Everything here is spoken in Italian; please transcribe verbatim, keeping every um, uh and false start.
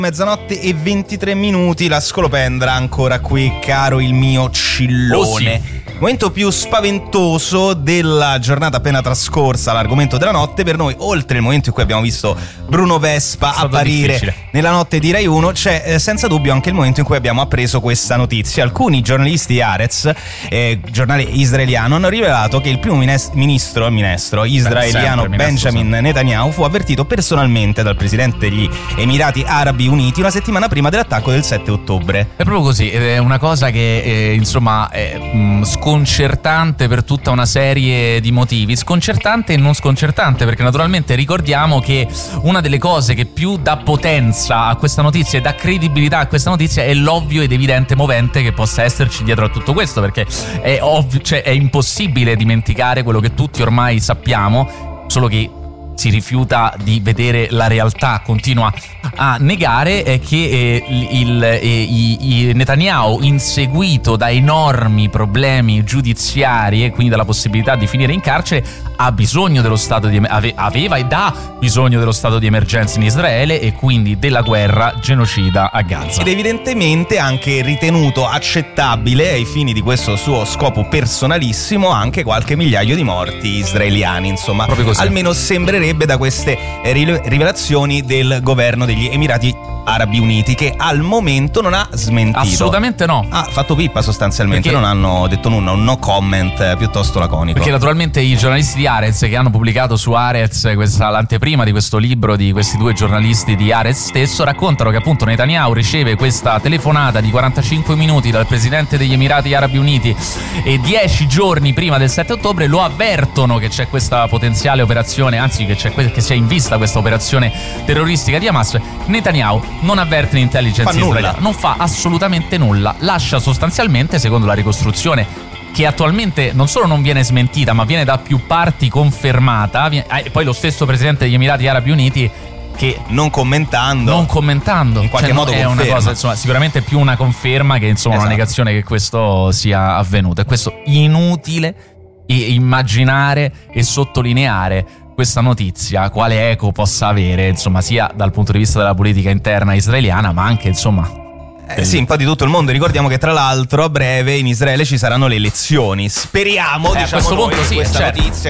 Mezzanotte e ventitré minuti, la scolopendra ancora qui, caro il mio cillone. Oh sì. Momento più spaventoso della giornata appena trascorsa, l'argomento della notte per noi, oltre il momento in cui abbiamo visto Bruno Vespa apparire difficile. nella notte di Rai uno, c'è eh, senza dubbio anche il momento in cui abbiamo appreso questa notizia. Alcuni giornalisti di Haaretz, eh, giornale israeliano, hanno rivelato che il primo mines- ministro, ministro israeliano sempre, Benjamin ministro, Netanyahu fu avvertito personalmente dal presidente degli Emirati Arabi Uniti una settimana prima dell'attacco del sette ottobre. È proprio così, ed è una cosa che eh, insomma è mh, sconcertante per tutta una serie di motivi, sconcertante e non sconcertante, perché naturalmente ricordiamo che una delle cose che più dà potenza a questa notizia e dà credibilità a questa notizia è l'ovvio ed evidente movente che possa esserci dietro a tutto questo, perché è ovvio, cioè è impossibile dimenticare quello che tutti ormai sappiamo, solo che si rifiuta di vedere la realtà, continua a negare, è che eh, il, eh, i, i Netanyahu, inseguito da enormi problemi giudiziari e quindi dalla possibilità di finire in carcere, ha bisogno dello stato di ave, aveva ed ha bisogno dello stato di emergenza in Israele e quindi della guerra genocida a Gaza. Ed evidentemente anche ritenuto accettabile ai fini di questo suo scopo personalissimo anche qualche migliaio di morti israeliani, insomma. Proprio così. Almeno sembrerebbe da queste rivelazioni del governo degli Emirati Arabi Uniti, che al momento non ha smentito. Assolutamente no. Ha fatto pippa sostanzialmente, Perché? non hanno detto nulla, un no comment piuttosto laconico. Perché naturalmente i giornalisti di Haaretz, che hanno pubblicato su Haaretz questa, l'anteprima di questo libro di questi due giornalisti di Haaretz stesso, raccontano che appunto Netanyahu riceve questa telefonata di quarantacinque minuti dal presidente degli Emirati Arabi Uniti e dieci giorni prima del sette ottobre lo avvertono che c'è questa potenziale operazione, anzi che, c'è, che sia in vista questa operazione terroristica di Hamas. Netanyahu non avverte l'intelligence israeliana, non fa assolutamente nulla, lascia sostanzialmente, secondo la ricostruzione che attualmente non solo non viene smentita ma viene da più parti confermata, viene, eh, poi lo stesso presidente degli Emirati Arabi Uniti che non commentando non commentando in qualche cioè, modo è conferma. una cosa, insomma, sicuramente più una conferma che insomma esatto. Una negazione che questo sia avvenuto. E questo inutile immaginare e sottolineare questa notizia quale eco possa avere, insomma, sia dal punto di vista della politica interna israeliana ma anche insomma Eh sì, un po' di tutto il mondo. Ricordiamo che tra l'altro a breve in Israele ci saranno le elezioni. Speriamo, eh, diciamo a questo noi, punto che sì, questa certo. notizia